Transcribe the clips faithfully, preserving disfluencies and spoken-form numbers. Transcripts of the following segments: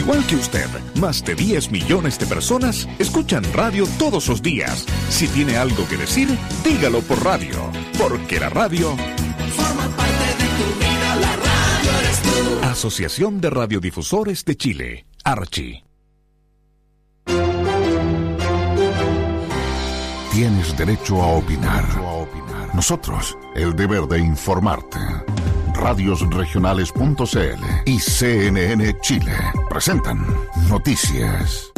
igual que usted, más de diez millones de personas escuchan radio todos los días. Si tiene algo que decir, dígalo por radio, porque la radio forma parte de tu vida, la radio eres tú. Asociación de Radiodifusores de Chile, Archi. Tienes derecho a opinar. Nosotros, el deber de informarte. radios regionales punto c l y C N N Chile presentan Noticias.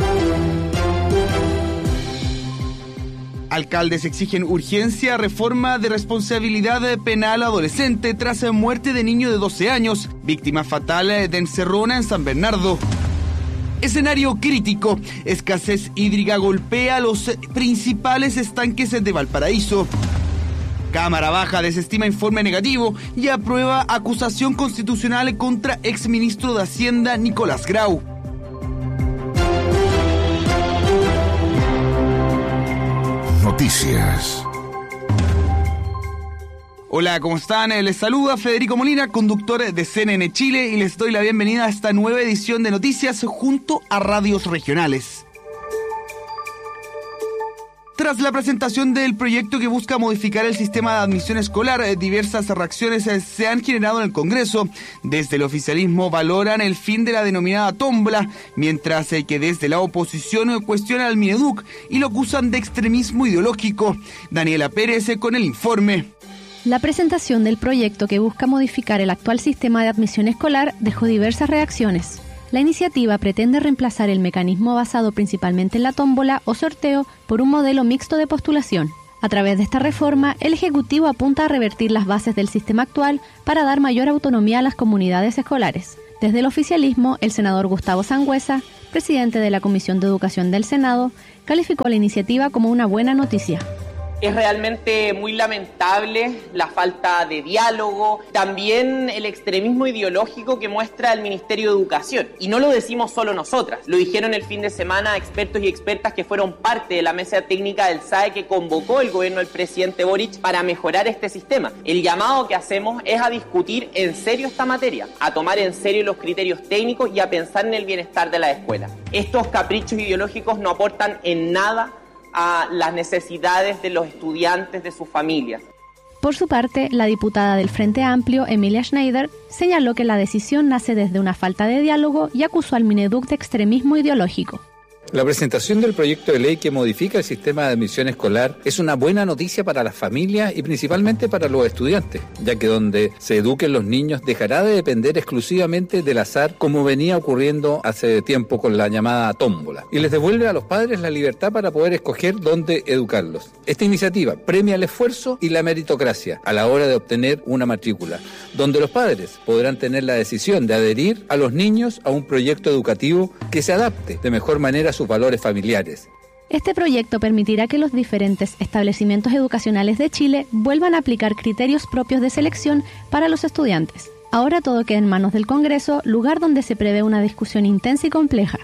Alcaldes exigen urgencia, reforma de responsabilidad penal adolescente tras muerte de niño de doce años, víctima fatal de encerrona en San Bernardo. Escenario crítico, escasez hídrica golpea los principales estanques de Valparaíso. Cámara Baja desestima informe negativo y aprueba acusación constitucional contra exministro de Hacienda Nicolás Grau. Noticias. Hola, ¿cómo están? Les saluda Federico Molina, conductor de C N N Chile, y les doy la bienvenida a esta nueva edición de Noticias junto a Radios Regionales. Tras la presentación del proyecto que busca modificar el sistema de admisión escolar, diversas reacciones se han generado en el Congreso. Desde el oficialismo valoran el fin de la denominada tómbola, mientras que desde la oposición cuestionan al Mineduc y lo acusan de extremismo ideológico. Daniela Pérez con el informe. La presentación del proyecto que busca modificar el actual sistema de admisión escolar dejó diversas reacciones. La iniciativa pretende reemplazar el mecanismo basado principalmente en la tómbola o sorteo por un modelo mixto de postulación. A través de esta reforma, el Ejecutivo apunta a revertir las bases del sistema actual para dar mayor autonomía a las comunidades escolares. Desde el oficialismo, el senador Gustavo Sangüesa, presidente de la Comisión de Educación del Senado, calificó la iniciativa como una buena noticia. Es realmente muy lamentable la falta de diálogo, también el extremismo ideológico que muestra el Ministerio de Educación. Y no lo decimos solo nosotras, lo dijeron el fin de semana expertos y expertas que fueron parte de la mesa técnica del S A E que convocó el gobierno del presidente Boric para mejorar este sistema. El llamado que hacemos es a discutir en serio esta materia, a tomar en serio los criterios técnicos y a pensar en el bienestar de la escuela. Estos caprichos ideológicos no aportan en nada a las necesidades de los estudiantes, de sus familias. Por su parte, la diputada del Frente Amplio, Emilia Schneider, señaló que la decisión nace desde una falta de diálogo y acusó al Mineduc de extremismo ideológico. La presentación del proyecto de ley que modifica el sistema de admisión escolar es una buena noticia para las familias y principalmente para los estudiantes, ya que donde se eduquen los niños dejará de depender exclusivamente del azar como venía ocurriendo hace tiempo con la llamada tómbola, y les devuelve a los padres la libertad para poder escoger dónde educarlos. Esta iniciativa premia el esfuerzo y la meritocracia a la hora de obtener una matrícula, donde los padres podrán tener la decisión de adherir a los niños a un proyecto educativo que se adapte de mejor manera a sus valores familiares. Este proyecto permitirá que los diferentes establecimientos educacionales de Chile vuelvan a aplicar criterios propios de selección para los estudiantes. Ahora todo queda en manos del Congreso, lugar donde se prevé una discusión intensa y compleja.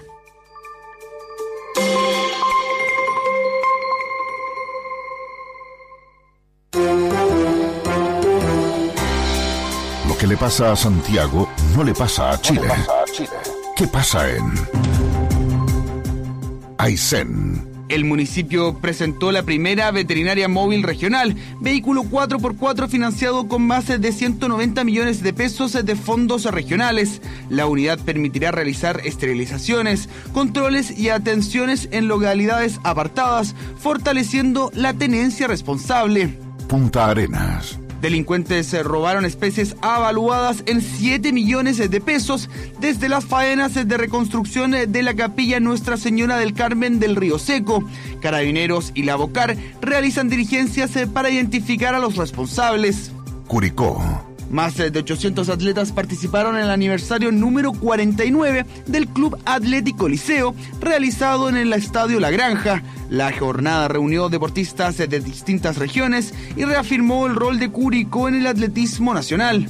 Lo que le pasa a Santiago no le pasa a Chile. ¿Qué pasa en Aysén? El municipio presentó la primera veterinaria móvil regional, vehículo cuatro por cuatro financiado con más de ciento noventa millones de pesos de fondos regionales. La unidad permitirá realizar esterilizaciones, controles y atenciones en localidades apartadas, fortaleciendo la tenencia responsable. Punta Arenas. Delincuentes robaron especies avaluadas en siete millones de pesos desde las faenas de reconstrucción de la capilla Nuestra Señora del Carmen del Río Seco. Carabineros y la Bocar realizan diligencias para identificar a los responsables. Curicó. Más de ochocientos atletas participaron en el aniversario número cuarenta y nueve del Club Atlético Liceo, realizado en el Estadio La Granja. La jornada reunió deportistas de distintas regiones y reafirmó el rol de Curicó en el atletismo nacional.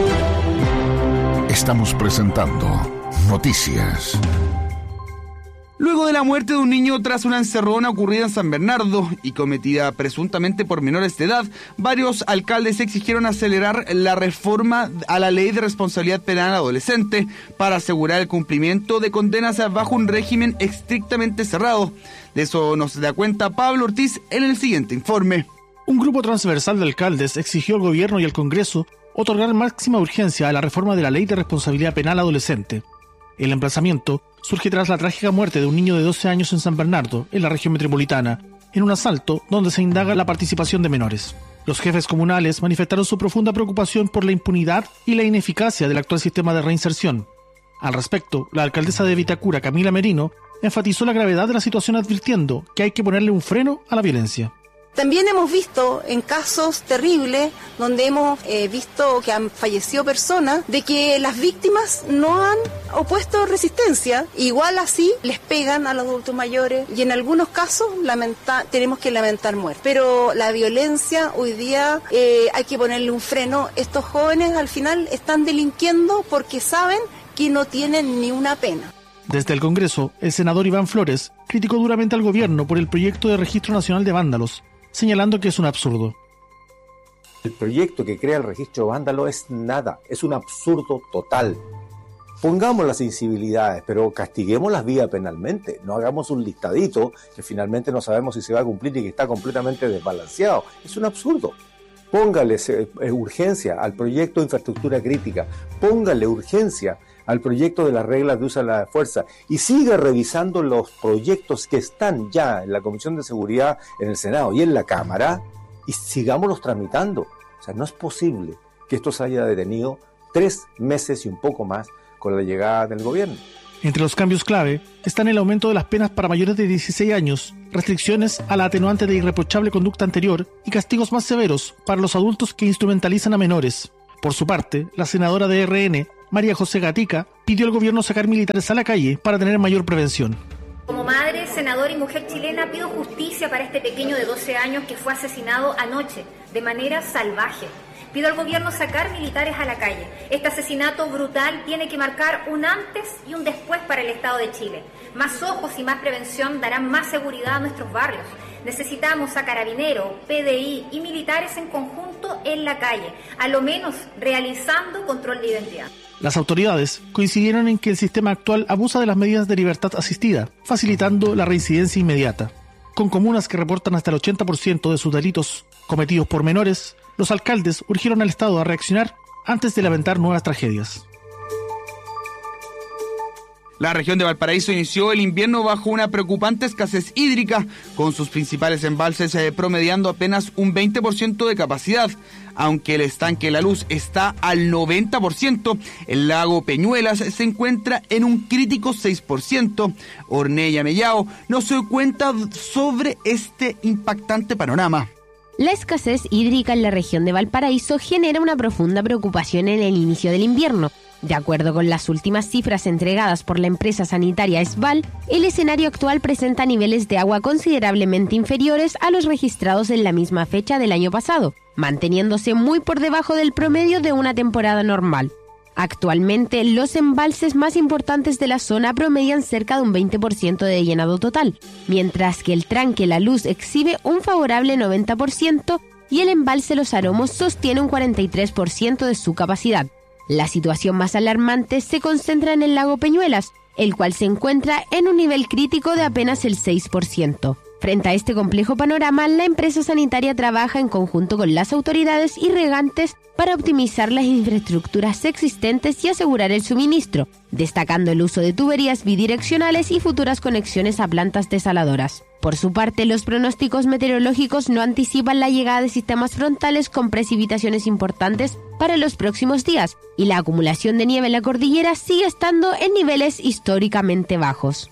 Estamos presentando Noticias. Luego de la muerte de un niño tras una encerrona ocurrida en San Bernardo y cometida presuntamente por menores de edad, varios alcaldes exigieron acelerar la reforma a la Ley de Responsabilidad Penal Adolescente para asegurar el cumplimiento de condenas bajo un régimen estrictamente cerrado. De eso nos da cuenta Pablo Ortiz en el siguiente informe. Un grupo transversal de alcaldes exigió al gobierno y al Congreso otorgar máxima urgencia a la reforma de la Ley de Responsabilidad Penal Adolescente. El emplazamiento surge tras la trágica muerte de un niño de doce años en San Bernardo, en la región metropolitana, en un asalto donde se indaga la participación de menores. Los jefes comunales manifestaron su profunda preocupación por la impunidad y la ineficacia del actual sistema de reinserción. Al respecto, la alcaldesa de Vitacura, Camila Merino, enfatizó la gravedad de la situación advirtiendo que hay que ponerle un freno a la violencia. También hemos visto en casos terribles donde hemos eh, visto que han fallecido personas, de que las víctimas no han opuesto resistencia, igual así les pegan a los adultos mayores y en algunos casos lamenta, tenemos que lamentar muerte. Pero la violencia hoy día eh, hay que ponerle un freno. Estos jóvenes al final están delinquiendo porque saben que no tienen ni una pena. Desde el Congreso, el senador Iván Flores criticó duramente al gobierno por el proyecto de Registro Nacional de Vándalos, señalando que es un absurdo. El proyecto que crea el registro vándalo es nada, es un absurdo total. Pongamos las sensibilidades, pero castiguémoslas vía penalmente. No hagamos un listadito que finalmente no sabemos si se va a cumplir y que está completamente desbalanceado. Es un absurdo. Póngale eh, urgencia al proyecto de infraestructura crítica. Póngale urgencia al proyecto de las reglas de uso de la fuerza y siga revisando los proyectos que están ya en la Comisión de Seguridad en el Senado y en la Cámara y sigámoslos tramitando. O sea, no es posible que esto se haya detenido tres meses y un poco más con la llegada del gobierno. Entre los cambios clave están el aumento de las penas para mayores de dieciséis años, restricciones a la atenuante de irreprochable conducta anterior y castigos más severos para los adultos que instrumentalizan a menores. Por su parte, la senadora de R N, María José Gatica, pidió al gobierno sacar militares a la calle para tener mayor prevención. Como madre, senadora y mujer chilena, pido justicia para este pequeño de doce años que fue asesinado anoche, de manera salvaje. Pido al gobierno sacar militares a la calle. Este asesinato brutal tiene que marcar un antes y un después para el Estado de Chile. Más ojos y más prevención darán más seguridad a nuestros barrios. Necesitamos a carabineros, P D I y militares en conjunto en la calle, a lo menos realizando control de identidad. Las autoridades coincidieron en que el sistema actual abusa de las medidas de libertad asistida, facilitando la reincidencia inmediata. Con comunas que reportan hasta el ochenta por ciento de sus delitos cometidos por menores, los alcaldes urgieron al Estado a reaccionar antes de lamentar nuevas tragedias. La región de Valparaíso inició el invierno bajo una preocupante escasez hídrica, con sus principales embalses eh, promediando apenas un veinte por ciento de capacidad. Aunque el estanque La Luz está al noventa por ciento, el lago Peñuelas se encuentra en un crítico seis por ciento. Ornella Mellao nos cuenta sobre este impactante panorama. La escasez hídrica en la región de Valparaíso genera una profunda preocupación en el inicio del invierno. De acuerdo con las últimas cifras entregadas por la empresa sanitaria Esval, el escenario actual presenta niveles de agua considerablemente inferiores a los registrados en la misma fecha del año pasado, manteniéndose muy por debajo del promedio de una temporada normal. Actualmente, los embalses más importantes de la zona promedian cerca de un veinte por ciento de llenado total, mientras que el tranque La Luz exhibe un favorable noventa por ciento y el embalse Los Aromos sostiene un cuarenta y tres por ciento de su capacidad. La situación más alarmante se concentra en el lago Peñuelas, el cual se encuentra en un nivel crítico de apenas el seis por ciento. Frente a este complejo panorama, la empresa sanitaria trabaja en conjunto con las autoridades y regantes para optimizar las infraestructuras existentes y asegurar el suministro, destacando el uso de tuberías bidireccionales y futuras conexiones a plantas desaladoras. Por su parte, los pronósticos meteorológicos no anticipan la llegada de sistemas frontales con precipitaciones importantes para los próximos días, y la acumulación de nieve en la cordillera sigue estando en niveles históricamente bajos.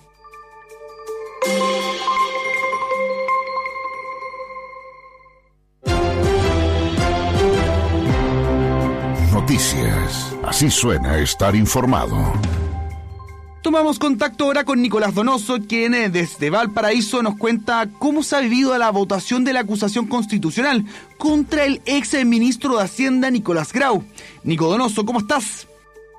Noticias. Así suena estar informado. Tomamos contacto ahora con Nicolás Donoso, quien desde Valparaíso nos cuenta cómo se ha vivido la votación de la acusación constitucional contra el ex ministro de Hacienda Nicolás Grau. Nico Donoso, ¿cómo estás?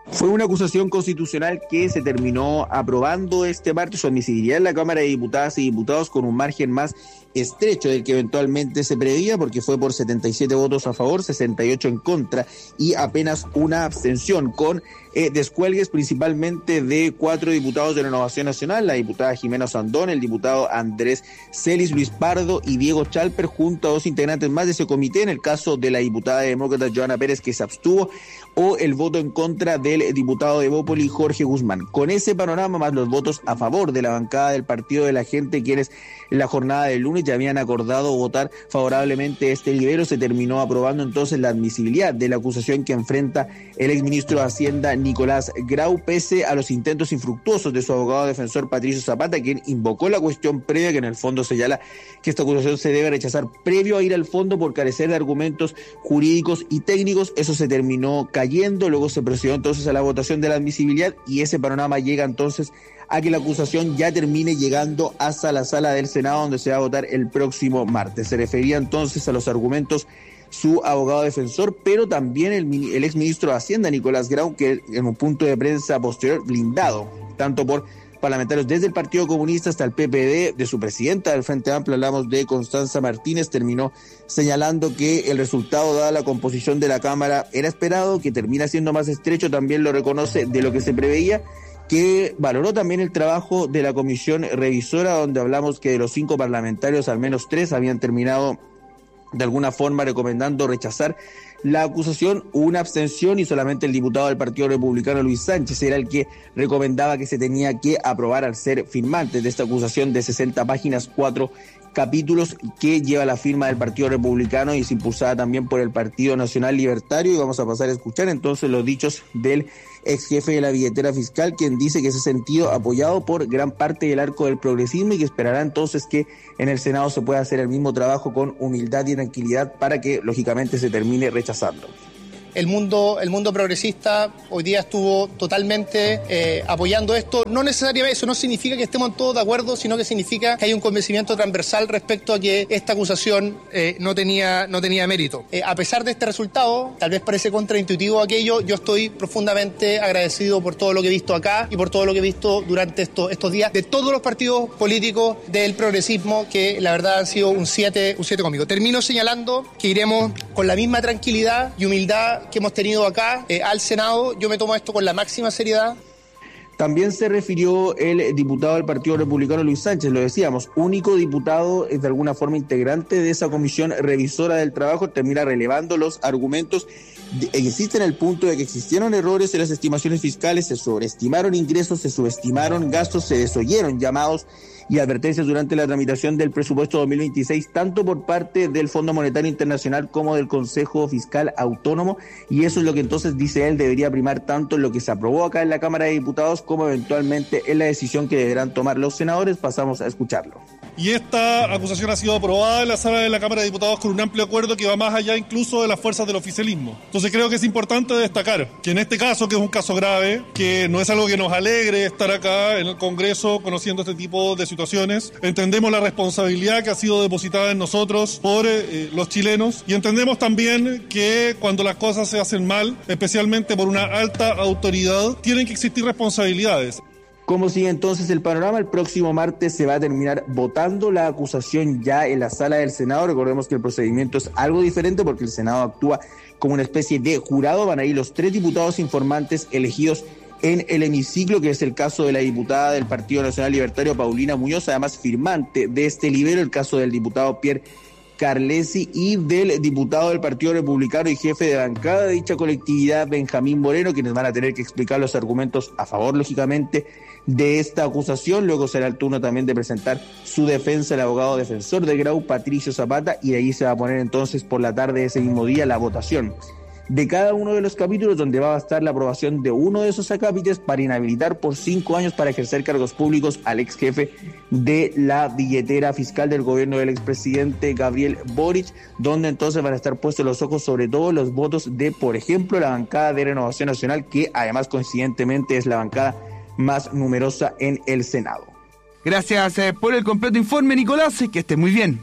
Fue una acusación constitucional que se terminó aprobando este martes su admisibilidad en la Cámara de Diputadas y Diputados con un margen más estrecho del que eventualmente se preveía, porque fue por setenta y siete votos a favor, sesenta y ocho en contra y apenas una abstención, con eh, descuelgues principalmente de cuatro diputados de Renovación Nacional, la diputada Jimena Sandón, el diputado Andrés Celis, Luis Pardo y Diego Chalper, junto a dos integrantes más de ese comité, en el caso de la diputada demócrata Joana Pérez, que se abstuvo, o el voto en contra del diputado de Bópoli, Jorge Guzmán. Con ese panorama, más los votos a favor de la bancada del Partido de la Gente, quienes en la jornada del lunes ya habían acordado votar favorablemente este libero, se terminó aprobando entonces la admisibilidad de la acusación que enfrenta el exministro de Hacienda Nicolás Grau, pese a los intentos infructuosos de su abogado defensor Patricio Zapata, quien invocó la cuestión previa, que en el fondo señala que esta acusación se debe rechazar previo a ir al fondo por carecer de argumentos jurídicos y técnicos. Eso se terminó cayendo, luego se procedió entonces a la votación de la admisibilidad y ese panorama llega entonces a que la acusación ya termine llegando hasta la sala del Senado, donde se va a votar el próximo martes. Se refería entonces a los argumentos su abogado defensor, pero también el, el exministro de Hacienda, Nicolás Grau, que en un punto de prensa posterior blindado, tanto por parlamentarios desde el Partido Comunista hasta el P P D, de su presidenta del Frente Amplio, hablamos de Constanza Martínez, terminó señalando que el resultado, dada la composición de la Cámara, era esperado, que termina siendo más estrecho, también lo reconoce, de lo que se preveía, que valoró también el trabajo de la comisión revisora, donde hablamos que de los cinco parlamentarios, al menos tres habían terminado de alguna forma recomendando rechazar la acusación, una abstención, y solamente el diputado del Partido Republicano, Luis Sánchez, era el que recomendaba que se tenía que aprobar al ser firmantes de esta acusación de sesenta páginas, cuatro capítulos, que lleva la firma del Partido Republicano y es impulsada también por el Partido Nacional Libertario. Y vamos a pasar a escuchar entonces los dichos del ex jefe de la billetera fiscal, quien dice que se ha sentido apoyado por gran parte del arco del progresismo y que esperará entonces que en el Senado se pueda hacer el mismo trabajo con humildad y tranquilidad para que lógicamente se termine rechazando. El mundo, el mundo progresista hoy día estuvo totalmente eh, apoyando esto. No necesariamente, eso no significa que estemos todos de acuerdo, sino que significa que hay un convencimiento transversal respecto a que esta acusación eh, no tenía, no tenía mérito. Eh, a pesar de este resultado, tal vez parece contraintuitivo aquello, yo estoy profundamente agradecido por todo lo que he visto acá y por todo lo que he visto durante estos, estos días de todos los partidos políticos del progresismo, que la verdad han sido un siete, un siete conmigo. Termino señalando que iremos con la misma tranquilidad y humildad que hemos tenido acá eh, al Senado. Yo me tomo esto con la máxima seriedad. También se refirió el diputado del Partido Republicano, Luis Sánchez, lo decíamos, único diputado de alguna forma integrante de esa comisión revisora del trabajo, termina relevando los argumentos. Existe en el punto de que existieron errores en las estimaciones fiscales, se sobreestimaron ingresos, se subestimaron gastos, se desoyeron llamados y advertencias durante la tramitación del presupuesto dos mil veintiséis, tanto por parte del Fondo Monetario Internacional como del Consejo Fiscal Autónomo, y eso es lo que entonces, dice él, debería primar tanto en lo que se aprobó acá en la Cámara de Diputados como eventualmente en la decisión que deberán tomar los senadores. Pasamos a escucharlo. Y esta acusación ha sido aprobada en la sala de la Cámara de Diputados con un amplio acuerdo que va más allá incluso de las fuerzas del oficialismo. Entonces creo que es importante destacar que en este caso, que es un caso grave, que no es algo que nos alegre estar acá en el Congreso conociendo este tipo de situaciones, entendemos la responsabilidad que ha sido depositada en nosotros por eh, los chilenos, y entendemos también que cuando las cosas se hacen mal, especialmente por una alta autoridad, tienen que existir responsabilidades. ¿Cómo sigue entonces el panorama? El próximo martes se va a terminar votando la acusación ya en la sala del Senado. Recordemos que el procedimiento es algo diferente porque el Senado actúa como una especie de jurado. Van a ir los tres diputados informantes elegidos en el hemiciclo, que es el caso de la diputada del Partido Nacional Libertario, Paulina Muñoz, además firmante de este libero, el caso del diputado Pierre Carlesi y del diputado del Partido Republicano y jefe de bancada de dicha colectividad, Benjamín Moreno, quienes van a tener que explicar los argumentos a favor, lógicamente, de esta acusación. Luego será el turno también de presentar su defensa el abogado defensor de Grau, Patricio Zapata, y de ahí se va a poner entonces por la tarde de ese mismo día la votación de cada uno de los capítulos, donde va a estar la aprobación de uno de esos acápites para inhabilitar por cinco años para ejercer cargos públicos al ex jefe de la billetera fiscal del gobierno del expresidente Gabriel Boric, donde entonces van a estar puestos los ojos sobre todo los votos de, por ejemplo, la bancada de Renovación Nacional, que además coincidentemente es la bancada más numerosa en el Senado. Gracias eh, por el completo informe, Nicolás, que esté muy bien.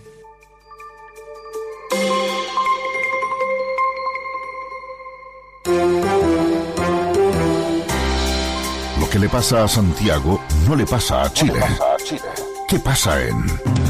le pasa a Santiago no le pasa a Chile. ¿Qué pasa en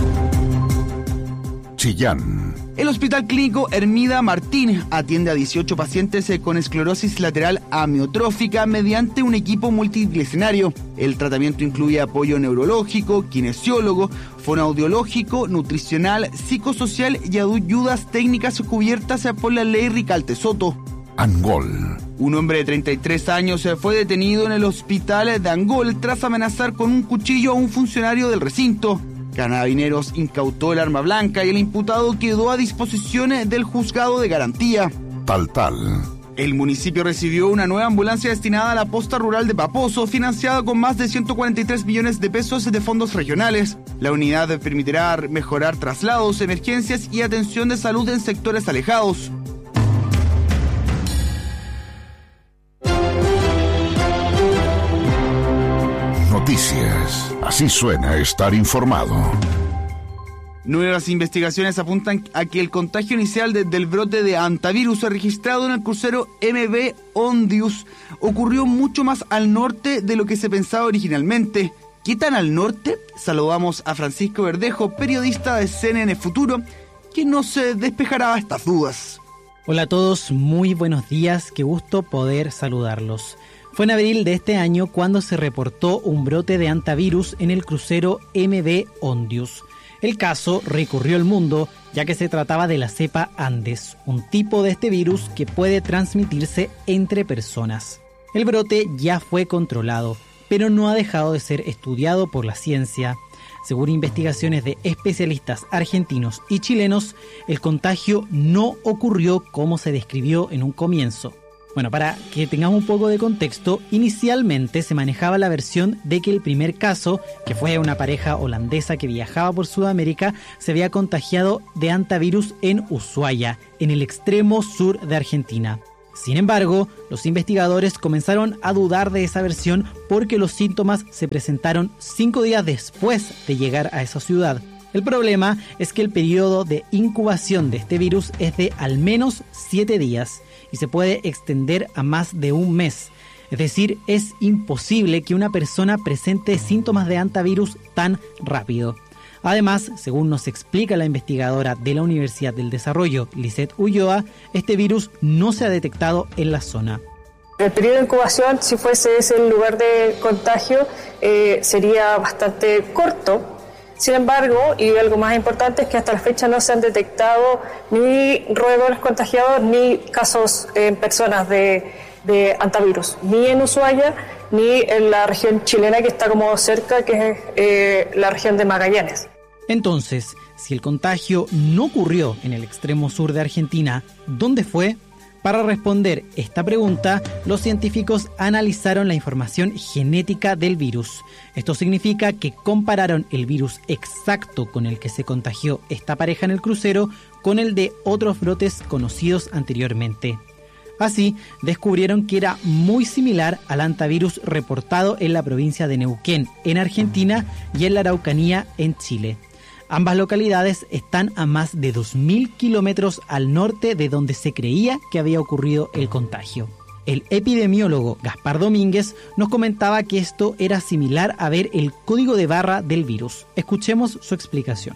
Chillán? El Hospital Clínico Hermida Martín atiende a dieciocho pacientes con esclerosis lateral amiotrófica mediante un equipo multidisciplinario. El tratamiento incluye apoyo neurológico, kinesiólogo, fonoaudiológico, nutricional, psicosocial y ayudas técnicas cubiertas por la ley Ricalte Soto. Angol. Un hombre de treinta y tres años fue detenido en el hospital de Angol tras amenazar con un cuchillo a un funcionario del recinto. Carabineros incautó el arma blanca y el imputado quedó a disposición del juzgado de garantía. Tal tal. El municipio recibió una nueva ambulancia destinada a la posta rural de Paposo, financiada con más de ciento cuarenta y tres millones de pesos de fondos regionales. La unidad permitirá mejorar traslados, emergencias y atención de salud en sectores alejados. Noticias. Así suena estar informado. Nuevas investigaciones apuntan a que el contagio inicial de, del brote de hantavirus registrado en el crucero M V Ondius ocurrió mucho más al norte de lo que se pensaba originalmente. ¿Qué tan al norte? Saludamos a Francisco Verdejo, periodista de C N N Futuro, que nos despejará estas dudas. Hola a todos, muy buenos días, qué gusto poder saludarlos. Fue en abril de este año cuando se reportó un brote de hantavirus en el crucero M V Ondius. El caso recorrió el mundo, ya que se trataba de la cepa Andes, un tipo de este virus que puede transmitirse entre personas. El brote ya fue controlado, pero no ha dejado de ser estudiado por la ciencia. Según investigaciones de especialistas argentinos y chilenos, el contagio no ocurrió como se describió en un comienzo. Bueno, para que tengamos un poco de contexto, inicialmente se manejaba la versión de que el primer caso, que fue una pareja holandesa que viajaba por Sudamérica, se había contagiado de hantavirus en Ushuaia, en el extremo sur de Argentina. Sin embargo, los investigadores comenzaron a dudar de esa versión porque los síntomas se presentaron cinco días después de llegar a esa ciudad. El problema es que el periodo de incubación de este virus es de al menos siete días y se puede extender a más de un mes. Es decir, es imposible que una persona presente síntomas de hantavirus tan rápido. Además, según nos explica la investigadora de la Universidad del Desarrollo, Lisette Ulloa, este virus no se ha detectado en la zona. El periodo de incubación, si fuese ese el lugar de contagio, eh, sería bastante corto. Sin embargo, y algo más importante es que hasta la fecha no se han detectado ni roedores contagiados ni casos en personas de, de hantavirus, ni en Ushuaia ni en la región chilena que está como cerca, que es eh, la región de Magallanes. Entonces, si el contagio no ocurrió en el extremo sur de Argentina, ¿dónde fue? Para responder esta pregunta, los científicos analizaron la información genética del virus. Esto significa que compararon el virus exacto con el que se contagió esta pareja en el crucero con el de otros brotes conocidos anteriormente. Así, descubrieron que era muy similar al hantavirus reportado en la provincia de Neuquén, en Argentina, y en la Araucanía, en Chile. Ambas localidades están a más de dos mil kilómetros al norte de donde se creía que había ocurrido el contagio. El epidemiólogo Gaspar Domínguez nos comentaba que esto era similar a ver el código de barra del virus. Escuchemos su explicación.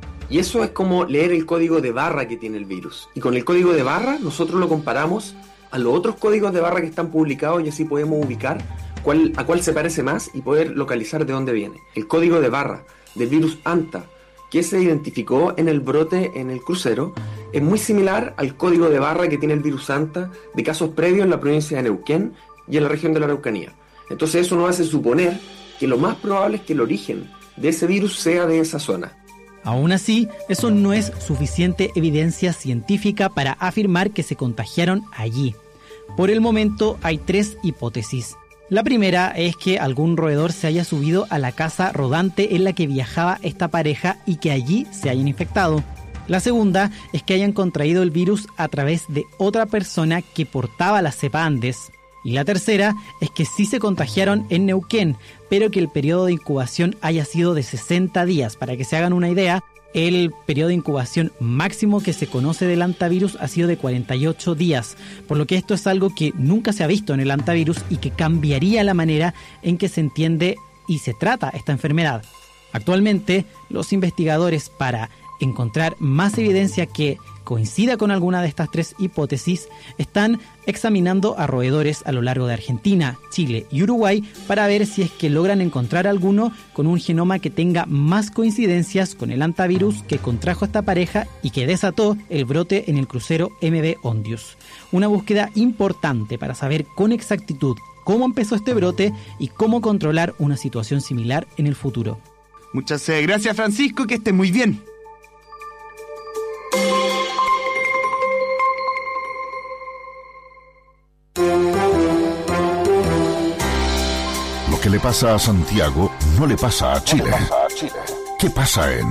Y eso es como leer el código de barra que tiene el virus. Y con el código de barra nosotros lo comparamos a los otros códigos de barra que están publicados y así podemos ubicar cuál, a cuál se parece más y poder localizar de dónde viene. El código de barra del virus Anta, que se identificó en el brote en el crucero, es muy similar al código de barra que tiene el virus Anta de casos previos en la provincia de Neuquén y en la región de la Araucanía. Entonces eso nos hace suponer que lo más probable es que el origen de ese virus sea de esa zona. Aún así, eso no es suficiente evidencia científica para afirmar que se contagiaron allí. Por el momento hay tres hipótesis. La primera es que algún roedor se haya subido a la casa rodante en la que viajaba esta pareja y que allí se hayan infectado. La segunda es que hayan contraído el virus a través de otra persona que portaba la cepa Andes. Y la tercera es que sí se contagiaron en Neuquén, pero que el periodo de incubación haya sido de sesenta días. Para que se hagan una idea, el periodo de incubación máximo que se conoce del hantavirus ha sido de cuarenta y ocho días, por lo que esto es algo que nunca se ha visto en el hantavirus y que cambiaría la manera en que se entiende y se trata esta enfermedad. Actualmente, los investigadores, para encontrar más evidencia que coincida con alguna de estas tres hipótesis, están examinando a roedores a lo largo de Argentina, Chile y Uruguay para ver si es que logran encontrar alguno con un genoma que tenga más coincidencias con el hantavirus que contrajo esta pareja y que desató el brote en el crucero M V Ondius. Una búsqueda importante para saber con exactitud cómo empezó este brote y cómo controlar una situación similar en el futuro. Muchas gracias, Francisco, que estés muy bien. Lo que le pasa a Santiago no le pasa a Chile. ¿Qué pasa en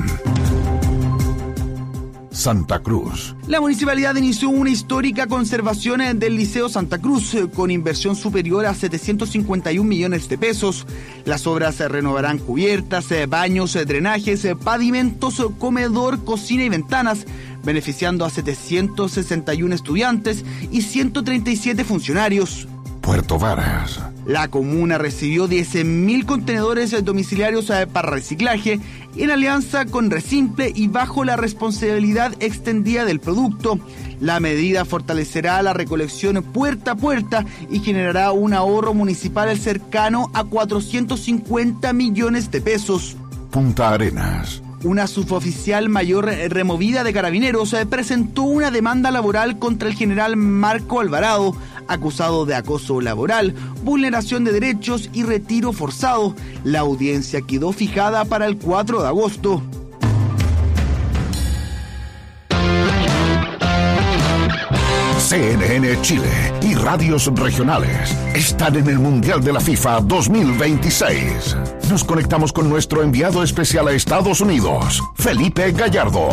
Santa Cruz? La municipalidad inició una histórica conservación del Liceo Santa Cruz con inversión superior a setecientos cincuenta y un millones de pesos. Las obras renovarán cubiertas, baños, drenajes, pavimentos, comedor, cocina y ventanas, beneficiando a setecientos sesenta y uno estudiantes y ciento treinta y siete funcionarios. Puerto Varas. La comuna recibió diez mil contenedores domiciliarios para reciclaje en alianza con Resimple y bajo la responsabilidad extendida del producto. La medida fortalecerá la recolección puerta a puerta y generará un ahorro municipal cercano a cuatrocientos cincuenta millones de pesos. Punta Arenas. Una suboficial mayor removida de Carabineros presentó una demanda laboral contra el general Marco Alvarado, acusado de acoso laboral, vulneración de derechos y retiro forzado. La audiencia quedó fijada para el cuatro de agosto. C N N Chile y radios regionales están en el Mundial de la FIFA dos mil veintiséis. Nos conectamos con nuestro enviado especial a Estados Unidos, Felipe Gallardo.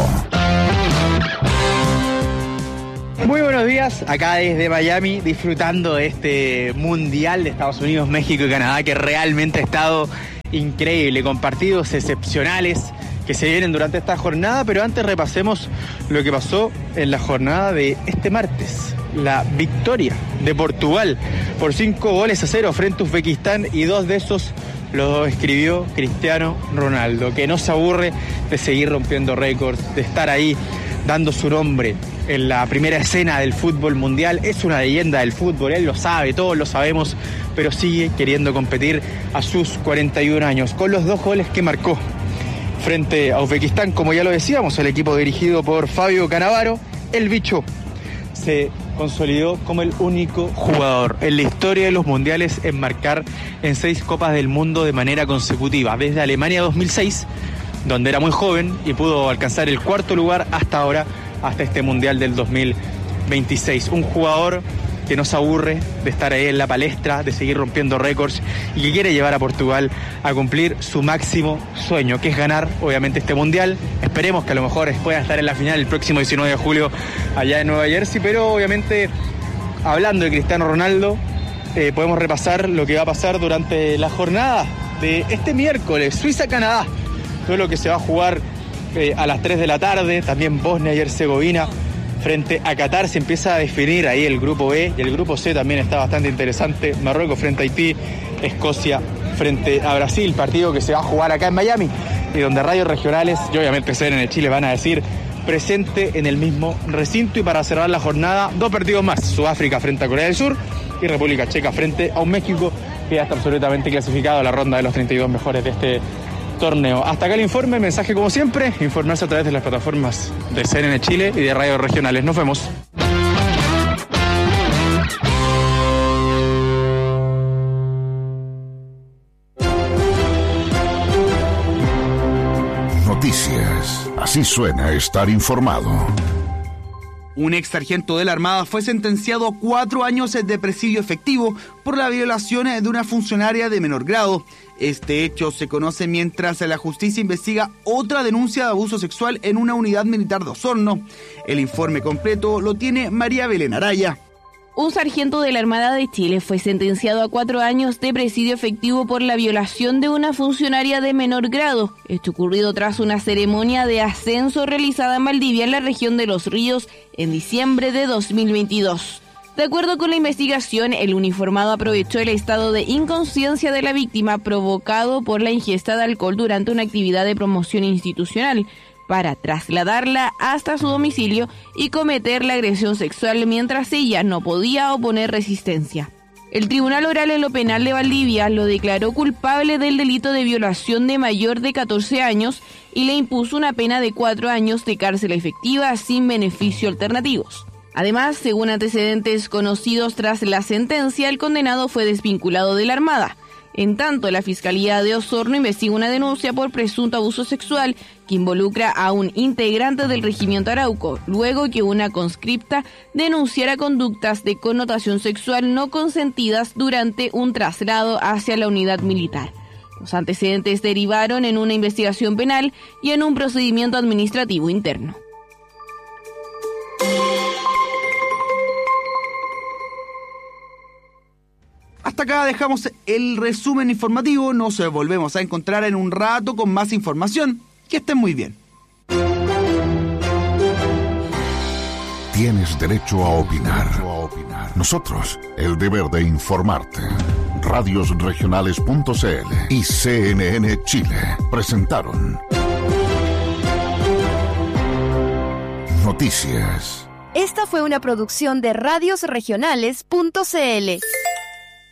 Muy buenos días, acá desde Miami, disfrutando de este Mundial de Estados Unidos, México y Canadá, que realmente ha estado increíble, con partidos excepcionales que se vienen durante esta jornada, pero antes repasemos lo que pasó en la jornada de este martes. La victoria de Portugal por cinco goles a cero frente a Uzbekistán, y dos de esos los escribió Cristiano Ronaldo, que no se aburre de seguir rompiendo récords, de estar ahí dando su nombre en la primera escena del fútbol mundial. Es una leyenda del fútbol, él lo sabe, todos lo sabemos, pero sigue queriendo competir a sus cuarenta y un años, con los dos goles que marcó frente a Uzbekistán. Como ya lo decíamos, el equipo dirigido por Fabio Cannavaro, el bicho, se consolidó como el único jugador en la historia de los mundiales en marcar en seis Copas del Mundo de manera consecutiva, desde Alemania dos mil seis, donde era muy joven y pudo alcanzar el cuarto lugar, hasta ahora, hasta este Mundial del dos mil veintiséis. Un jugador que no se aburre de estar ahí en la palestra, de seguir rompiendo récords, y que quiere llevar a Portugal a cumplir su máximo sueño, que es ganar, obviamente, este Mundial. Esperemos que a lo mejor pueda estar en la final el próximo diecinueve de julio allá en Nueva Jersey, pero obviamente, hablando de Cristiano Ronaldo, eh, podemos repasar lo que va a pasar durante la jornada de este miércoles, Suiza-Canadá, todo lo que se va a jugar eh, a las tres de la tarde, también Bosnia y Herzegovina frente a Qatar. Se empieza a definir ahí el grupo B, y el grupo C también está bastante interesante. Marruecos frente a Haití, Escocia frente a Brasil, partido que se va a jugar acá en Miami, y donde radios regionales y obviamente C N N Chile van a decir presente en el mismo recinto. Y para cerrar la jornada, dos partidos más: Sudáfrica frente a Corea del Sur y República Checa frente a un México que ya está absolutamente clasificado a la ronda de los treinta y dos mejores de este torneo. Hasta acá el informe, mensaje como siempre, informarse a través de las plataformas de C N N Chile y de radios regionales. Nos vemos. Noticias. Así suena estar informado. Un ex sargento de la Armada fue sentenciado a cuatro años de presidio efectivo por la violación de una funcionaria de menor grado. Este hecho se conoce mientras la justicia investiga otra denuncia de abuso sexual en una unidad militar de Osorno. El informe completo lo tiene María Belén Araya. Un sargento de la Armada de Chile fue sentenciado a cuatro años de presidio efectivo por la violación de una funcionaria de menor grado. Esto ocurrido tras una ceremonia de ascenso realizada en Valdivia, en la región de Los Ríos, en diciembre de dos mil veintidós. De acuerdo con la investigación, el uniformado aprovechó el estado de inconsciencia de la víctima provocado por la ingesta de alcohol durante una actividad de promoción institucional, para trasladarla hasta su domicilio y cometer la agresión sexual mientras ella no podía oponer resistencia. El Tribunal Oral en lo Penal de Valdivia lo declaró culpable del delito de violación de mayor de catorce años y le impuso una pena de cuatro años de cárcel efectiva sin beneficio alternativos. Además, según antecedentes conocidos tras la sentencia, el condenado fue desvinculado de la Armada. En tanto, la Fiscalía de Osorno investiga una denuncia por presunto abuso sexual que involucra a un integrante del Regimiento Arauco, luego que una conscripta denunciara conductas de connotación sexual no consentidas durante un traslado hacia la unidad militar. Los antecedentes derivaron en una investigación penal y en un procedimiento administrativo interno. Hasta acá dejamos el resumen informativo. Nos volvemos a encontrar en un rato con más información. Que estén muy bien. Tienes derecho a opinar. Nosotros, el deber de informarte. Radios Regionales punto c l y C N N Chile presentaron Noticias. Esta fue una producción de Radios Regionales punto c l.